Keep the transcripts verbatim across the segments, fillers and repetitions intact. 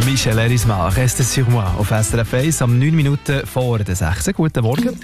Michel Erisma, «Reste sur moi» auf S R F eins am neun Minuten vor der sechs. Guten Morgen.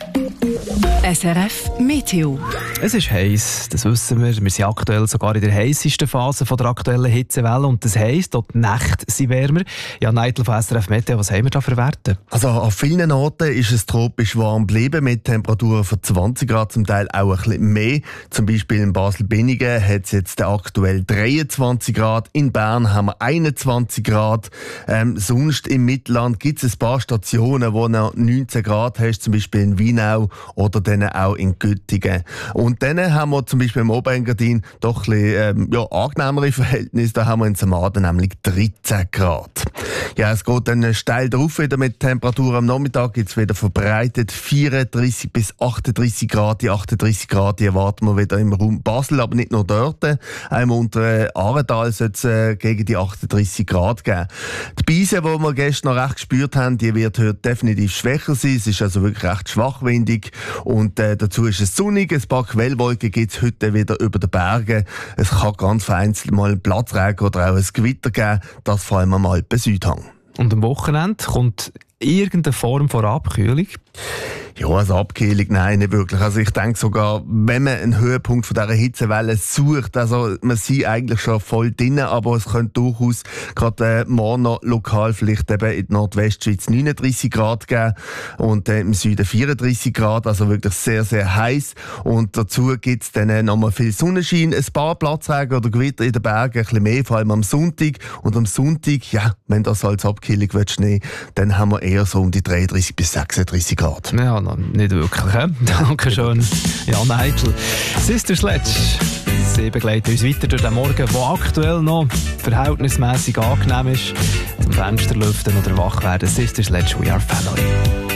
S R F Meteo. Es ist heiß, das wissen wir. Wir sind aktuell sogar in der heißesten Phase von der aktuellen Hitzewelle und das heisst, dort die Nächte sind wärmer. Ja, Neidl von S R F Meteo, was haben wir da für Werte? Also an vielen Orten ist es tropisch warm geblieben mit Temperaturen von zwanzig Grad, zum Teil auch ein bisschen mehr. Zum Beispiel in Basel-Binningen hat es jetzt aktuell dreiundzwanzig Grad, in Bern haben wir einundzwanzig Grad. Ähm, sonst im Mittelland gibt es ein paar Stationen, wo noch neunzehn Grad hast, zum Beispiel in Weinau oder dann auch in Göttingen. Und dann haben wir zum Beispiel im Oberengadin doch ein bisschen ähm, ja, angenehmere Verhältnisse. Da haben wir in Samaden nämlich dreizehn Grad. Ja, es geht dann steil drauf wieder mit Temperaturen. Am Nachmittag gibt es wieder verbreitet vierunddreißig bis achtunddreißig Grad. Die achtunddreißig Grad die erwarten wir wieder im Raum Basel, aber nicht nur dort. Auch im unteren Aartal soll es äh, gegen die achtunddreißig Grad geben. Die Beise, die wir gestern noch recht gespürt haben, die wird heute definitiv schwächer sein. Es ist also wirklich recht schwachwindig. Und äh, dazu ist es sonnig. Ein paar Quellwolken gibt es heute wieder über den Bergen. Es kann ganz vereinzelt mal einen Platzregen oder auch ein Gewitter geben. Das vor allem am Alpen-Südhang. Und am Wochenende kommt irgendeine Form von Abkühlung? Ja, also Abkühlung, nein, nicht wirklich. Also ich denke sogar, wenn man einen Höhepunkt von dieser Hitzewelle sucht, also man ist eigentlich schon voll drin, aber es könnte durchaus gerade äh, morgen noch lokal vielleicht eben in der Nordwestschweiz neununddreißig Grad geben und äh, im Süden vierunddreißig Grad, also wirklich sehr, sehr heiß. Und dazu gibt es dann äh, nochmal viel Sonnenschein, ein paar Platzregen oder Gewitter in den Bergen, ein bisschen mehr, vor allem am Sonntag. Und am Sonntag, ja, wenn das als Abkühlung wird Schnee, dann haben wir eher so um die dreiunddreißig bis sechsunddreißig Grad. Ja, no, nicht wirklich. He? Danke schön, Jan Neidl. Sister Sledge, sie begleiten uns weiter durch den Morgen, der aktuell noch verhältnismäßig angenehm ist. Zum Fenster lüften oder wach werden. Sister Sledge, we are family.